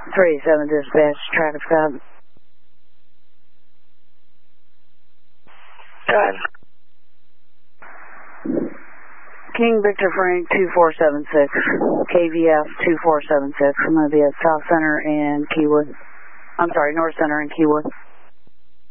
37 dispatch, traffic stop. Go ahead. King Victor Frank 2476, KVF 2476. I'm going to be at South Center and Keywood. I'm sorry, North Center and Keywood.